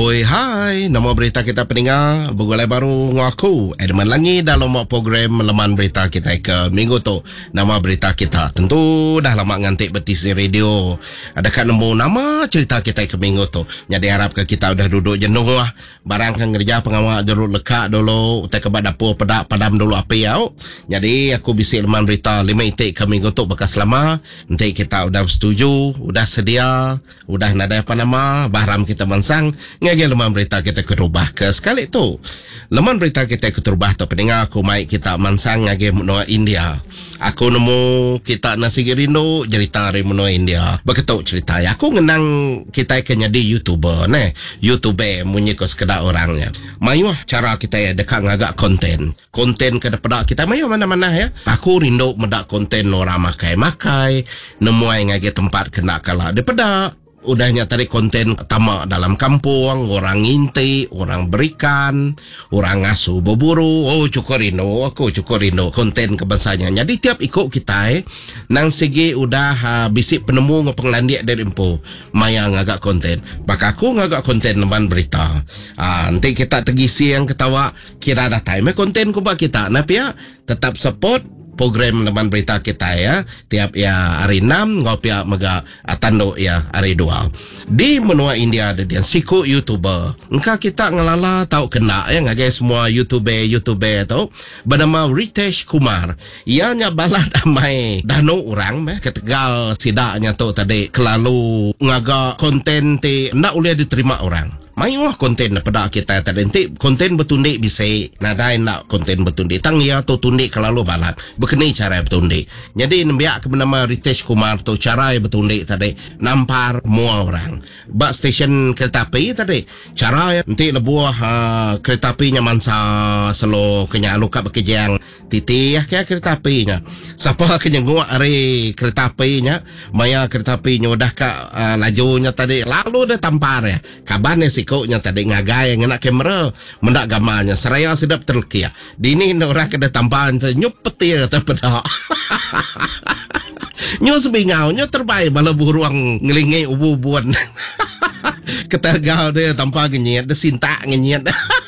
Oi, hai. Nama berita kita pendengar bergulai baru dengan aku Edman Langi dalam program Laman Berita kita ke minggu tu. Nama berita kita tentu dah lama ngantik betisi radio. Adakah nemu nama cerita kita ke minggu tu? Jadi harap ke kita udah duduk jenuh lah. Barang kan kerja pengawal jeruk lekat dulu. Utai ke dapur padam dulu api ya. Jadi aku bisik Laman Berita 5 itik ke minggu tu bekas lama. Nanti kita udah setuju, udah sedia, udah nada apa nama, bahram kita mansang. Ngagi laman berita kita kerubah ke sekali tu. Laman berita kita kerubah tu pendengar aku mai kita mansang ngagi menua India. Aku nemu kita nasi gerindo cerita dari menua India. Begitu cerita ya. Aku ngenang kita kena di YouTuber ne. YouTuber munyi ko sekedar orangnya. Mayuh cara kita ya dekat ngagak konten. Konten ke depan kita mayuh mana-mana ya. Aku rindu mendak konten orang makai-makai. Nemu ai ngagi tempat kena kalah depada. Udahnya tadi konten tamak dalam kampung, orang nginti, orang berikan, orang ngasuh berburu. Oh cukup rindu, aku cukup rindu konten kebangsanya. Jadi tiap ikut kita nang segi udah bisik penemu ngepenglandiak dari empu maya ngagak konten. Baka aku ngagak konten leman berita. Nanti kita tegisi yang ketawa kira ada time konten kubak kita. Tapi ya tetap support program Laman Berita kita ya. Tiap ya hari 6 ngopi mega tando ya hari 2. Di menua India ada dia siku YouTuber. Engkau kita ngelala tahu kena ya ngagai semua YouTuber tu bernama Ritesh Kumar. Ianya balad amai dano orang ketegal sidaknya tu tadi kelalu ngaga konten ti nak boleh diterima orang. Mayuah konten pada kita tadi nanti konten bertundik bisa nadai nak konten bertundik tang ya tu tundik kalau balat berkenai cara bertundik. Jadi nembiak ke bernama Ritesh Kumar tu cara bertundik tadi nampar semua orang. Bak stesen kereta api tadi cara nanti lebuah kereta apinya mansa selo kenya luka bekejang titi ya kaya kereta apinya. Siapa kenya nguak hari kereta apinya maya kereta apinya udah ka lajunya tadi lalu dia tampar ya. Kabarnya sikoknya tadi ngagai yang nak kamera mendak gambarnya seraya sedap terlekia. Dini orang kena tamparan nyup petir terpedak. Nyo sebingau nyo terbaik bala buruang ngelingai ubu-ubuan. Ketergal dia tanpa genyet dia sinta genyet.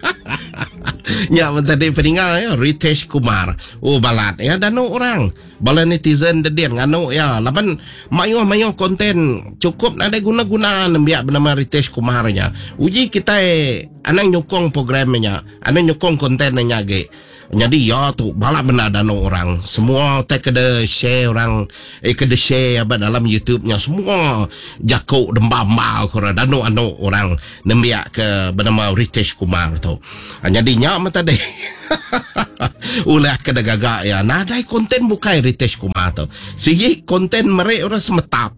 Ya tadi peninggal ya Ritesh Kumar. Oh balat ya dano orang. Bala netizen dedian ngano ya laban mayo konten cukup ada guna-guna biak bernama Ritesh Kumarnya. Uji kita anang nyokong programnya, anang nyokong kontennya ge. Jadi ya tu balak benda dano orang. Semua tak kena share orang kena share apa dalam YouTube-nya semua jakok dembambal kora dano orang nembiak ke bernama Ritesh Kumar tu. Jadi nyak tadi ulah kena gagak ya. Nadai konten bukai Ritesh Kumar tu. Sigi konten mereka orang semetap.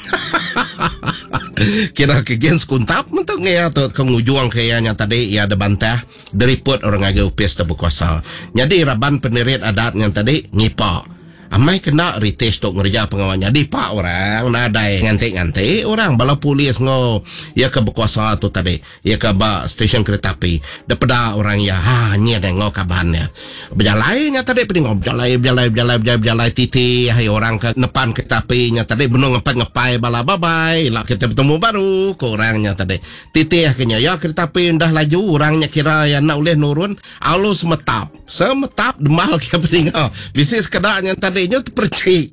Kira kegens kuntap mentok ya tu kengujuang kayaknya tadi ya ada bantah deriput orang agak upis berkuasa. Jadi raban pendirian adat yang tadi ngipak. Amai kena Ritesh tok ngerja pengawalnya di pak orang nadai nganti orang bala polis ngo ya ke berkuasa tu tadi ya ke ba stesen kereta api daripada orang ya nyi ada ngo kabannya berjalannya tadi peningok berjalan titi hai orang ke depan kereta apinya tadi benung ngepai bala bye lah kita bertemu baru ke orangnya tadi titi akhirnya ya kereta api dah laju orangnya kira ya nak boleh nurun alu semetap demal ke peningok bisnis kedaknya tadi nyo terpercik.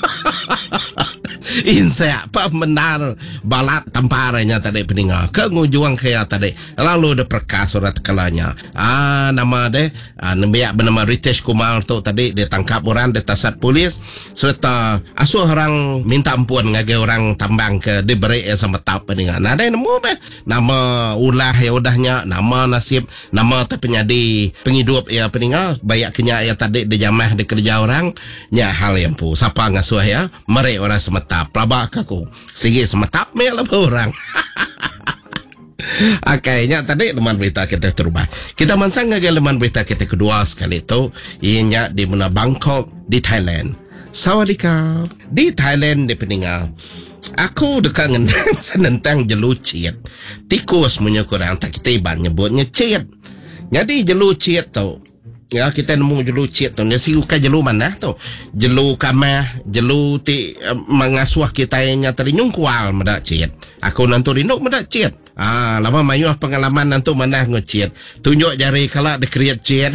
Insya apa benar balat tamparannya tadi peninggal kengujuang kaya tadi lalu ada perkas surat kalanya nama deh nembiak bernama Ritesh Kumar tu tadi dia tangkap orang dia tasat polis serta asuh orang minta ampun ngage orang tambang ke diberi sama tap peninggal ada nemu nama ulah ya udahnya nama nasib nama penyadi penghidup ya peninggal banyak kenya ya tadi dia jamah di kerja orang nya hal yang pu siapa ngasuh ya mereka orang semetap pelabak aku segi semetap mel orang. Kayaknya tadi leman berita kita terubah. Kita mansang ngage leman berita kita kedua sekali itu ianya di mana Bangkok di Thailand. Sawadika di Thailand di peninggal. Aku dekat ngendang senentang jelucit. Tikus punya kurang tak kita iban nyebutnya cit. Jadi jelucit tu ya kita nemu jelu cik tu dia siuka jelu mana tu jelu kamah jelu ti mengasuh kita nya tadi nyungkual medak cik aku nanti rindu medak cik Lama mayuh pengalaman nantu manah ngocet. Tunjuk jari kalau ada create chat.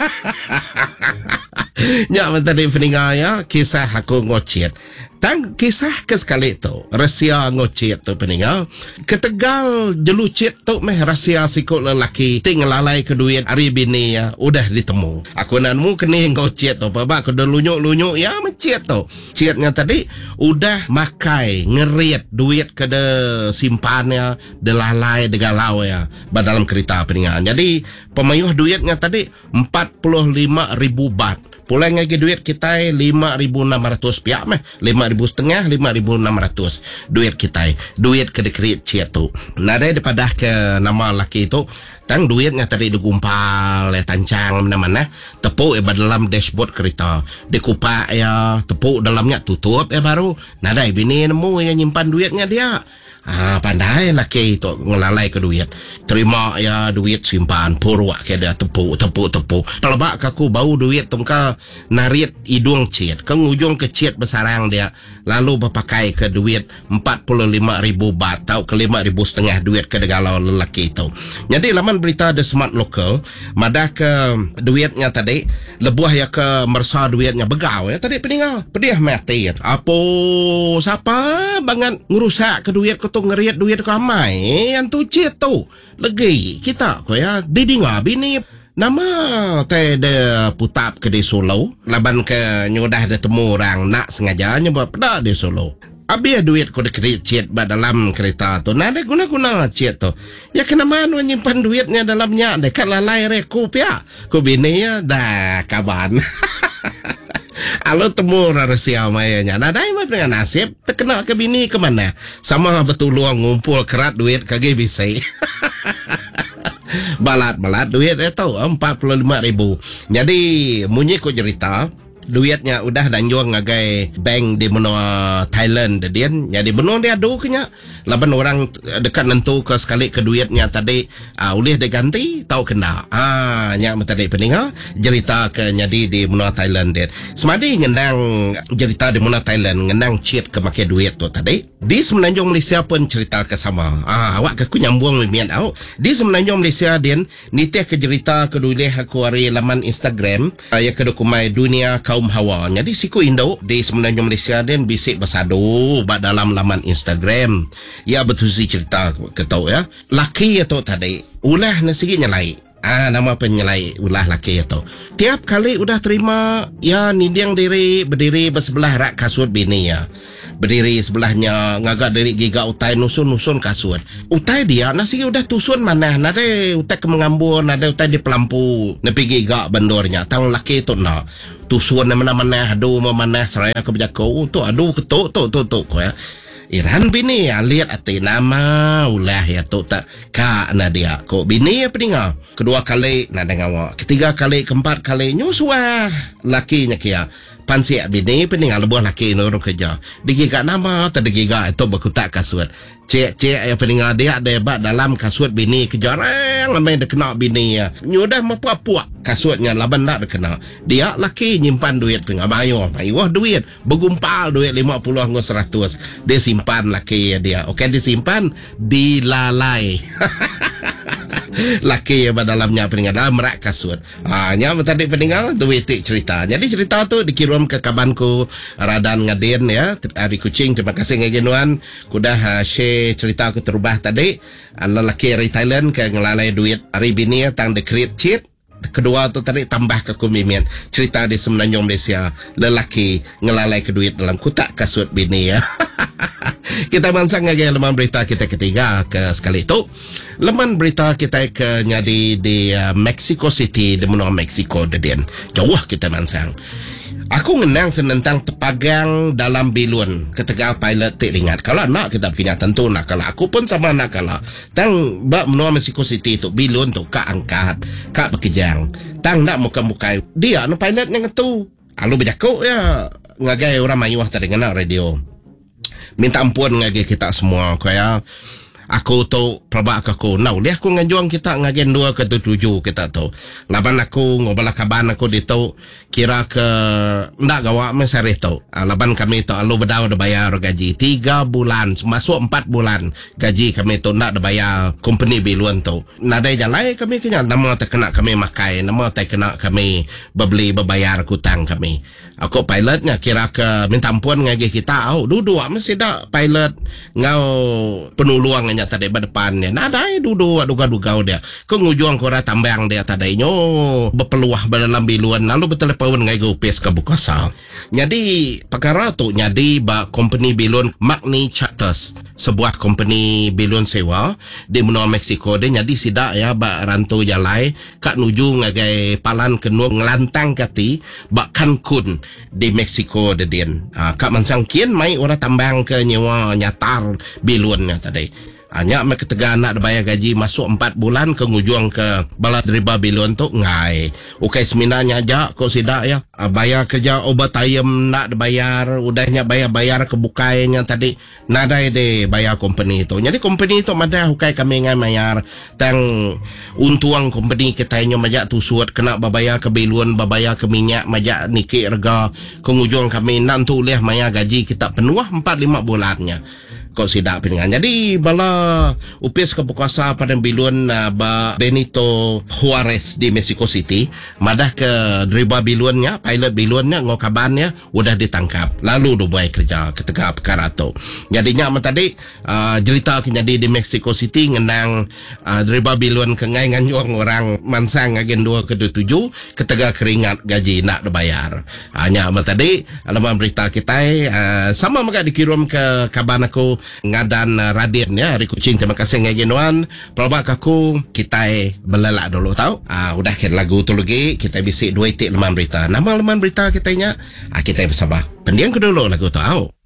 Nyak menteri peninga ya, kisah aku ngocet. Tang kisah ke sekali tu, rahsia ngocet tu peninga. Ketegal jelucet tu meh rahsia sikut lelaki. Ting lalai ke duit hari bini ya, udah ditemu. Aku nanmu kena ngocet tu, babak aku dah lunyuk-lunyuk ya mencet tu. Cetnya tadi udah makai ngeriat duit ke de simpannya, de lalai de galau ya, dalam kereta peninga. Jadi pemayuh duitnya tadi 45,000 baht. Pulang lagi duit kita 5,600 piak meh. 5,500, 5,600 duit kita. Duit ke dekret cik tu. Nada daripada ke nama laki tu, tang duitnya tadi digumpal tancang mana-mana, tepuk dalam dashboard kereta. Dikupak ya, tepuk dalamnya tutup baru. Nada bini nemu yang nyimpan duitnya dia. Pandai laki tu ngelalai ke duit. Terima ya duit simpan purwak ke dia tepuk. Pelabak kaku bau duit tungka narit hidung cit. Ke ujung ke cit besarang dia. Lalu berpakai ke duit 45,000 baht. Tau ke 5,500 duit ke degalau lelaki itu. Jadi laman berita The Smart Local. Madah ke duitnya tadi. Lebuah ya ke mersa duitnya begau ya. Tadi peninggal. Pedih mati. Apa siapa banget ngurusak ke duit ke tu ngeriat duit kamai yang tu cik tu lagi kita ko ya didinga bini nama teh de putap ke di Solo laban ke nyudah de temu orang nak sengaja nyebab pada di Solo abi duit ko de cik ba dalam kereta tu nada guna-guna cik tu ya kena manu nyimpan duitnya dalamnya dekat lalai rekup ya ko bini ya dah kaban. Alo temu rahsia mayanya. Nadai mah dengan nasib terkena ke bini ke mana? Sama betul luang ngumpul kerat duit kage bisa. Balat duit itu 45,000. Jadi munyi ko cerita duitnya udah danjung ngagai bank di menua Thailand dia. Jadi benar dia adu kenya. Laban orang dekat nentu ke sekali ke duitnya tadi ulih diganti tahu kena. Nya tadi peninga cerita ke jadi di menua Thailand dia. Semadi ngendang cerita di menua Thailand ngendang cheat ke make duit tu tadi. Di Semenanjung Malaysia pun cerita ke sama. Awak aku nyambung mian au. Di Semenanjung Malaysia dia nitih ke cerita ke dulih aku hari laman Instagram ya ke dokumai dunia kaum hawa. Jadi siku Indo di Semenanjung Malaysia dia bisik bersadu dalam laman Instagram. Ya betul si cerita ke tahu ya. Laki itu tadi ulah nasi nyelai. Nama penyelai ulah laki itu. Tiap kali udah terima ya nindiang diri berdiri bersebelah rak kasut bini ya. Berdiri sebelahnya ngagak dari giga utai nusun kasut. Utai dia nasi udah tusun mana nade utai ke mengambur nade utai di pelampu nepi giga bandornya. Tahu laki itu nak tusun mana-mana aduh mana seraya ke berjakau tu aduh ketuk tu ya. Iran bini lihat ati nama ulah ya tu tak ka na dia ko bini ya peninga kedua kali na dengawa ketiga kali keempat kali nyusua lakinya kia pansi bini peninga lebuh laki no orang kerja digiga nama terdigiga itu berkutak kasut cek ya peninga dia debat dalam kasut bini kejarang lamai de kena bini ya nyudah mapuak kasutnya laban dak de kena dia laki nyimpan duit peninga mayo duit bergumpal duit 50 ngos 100 dia simpan laki ya dia okey disimpan dilalai. Laki yang dalamnya peningal dalam merak kasut. Nya tadi peningal tu wetik cerita. Jadi cerita tu dikirim ke kabanku Radan Ngadin ya dari Kuching. Terima kasih ngagenuan kudah share cerita aku terubah tadi. Lelaki dari Thailand ke ngelalai duit hari bini tang dekret cheat. Kedua tu tadi tambah ke kumimin cerita di Semenanjung Malaysia lelaki ngelalai ke duit dalam kotak kasut bini ya. Kita mansang lagi leman berita kita ketiga ke sekali itu. Leman berita kita ke nyadi di Mexico City di menua Mexico dedian. Jauh kita mansang. Aku ngenang senentang tepagang dalam bilun ketika pilot tak ingat. Kalau nak kita punya tentu nak kalah. Aku pun sama nak kalah. Tang bak menua Mexico City tu bilun tu kak angkat, kak berkejang. Tang nak muka-muka dia no pilot yang tu. Alu berjakuk ya ngagai orang mayuah tadi ngena radio. Minta ampun ngagi kita semua kaya Aku tu pelabak aku. Now, lihat aku ngajuang kita ngagen 2 ke 7 kita tu. Laban aku ngobala kaban aku ditu kira ke ndak gawa mesari tu. Laban kami tu alu bedau dah bayar gaji 3 bulan, masuk 4 bulan gaji kami tu ndak dah bayar company biluan tu. Nadai jalai kami kena nama tak kena kami makai, nama tak kena kami beli berbayar hutang kami. Aku pilotnya kira ke minta ampun ngaji kita. Oh, duduk mesti dak pilot ngau penuluang nya tadi depan dia. Nadai duduk duga-duga dia. Ko ngujung ko ra tambang dia tadi nyo berpeluah dalam biluan lalu bertelepon ngai go pes ke bukasa. Jadi perkara tu nyadi ba company bilun Magni Charters, sebuah company bilun sewa di benua Mexico dia nyadi sidak ya ba rantau jalai kak nuju ngagai palan kenua ngelantang kati ba Cancun di Mexico dedien. Kak mansang kian mai orang tambang ke nyewa nyatar bilunnya tadi. Hanya mereka ketega nak bayar gaji masuk 4 bulan ke ngujung ke balad riba bilun tu ngai. Ukai seminanya aja kau sidak ya. Bayar kerja obat ayam nak bayar, udahnya bayar ke bukainya tadi. Nadai de bayar company itu. Jadi company itu madah ukai kami ngai bayar tang untuang company kita nyo majak tu suat kena bayar ke bilun, bayar ke minyak majak niki rega ke ngujung kami nak tu leh maya gaji kita penuh 4-5 bulannya. Kau sidak pingan. Jadi bala upis ke berkuasa pada bilun ba Benito Juarez di Mexico City, madah ke driver bilunnya, pilot bilunnya ngau kabannya udah ditangkap. Lalu do buat kerja ketika perkara tu. Jadinya tadi cerita jadi di Mexico City ngenang driver bilun ke ngai nganjuang orang mansang agen 2 ke 7 ketika keringat gaji nak dibayar. Hanya tadi alamat berita kita sama maka dikirim ke kaban aku ngadan Radin ya hari kucing. Terima kasih ngaginuan pelabak aku kita belalak dulu tahu. Udah ke lagu tu lagi kita bisik 2 titik leman berita. Nama leman berita kita nya kita bersabar pendiam ke dulu lagu tahu.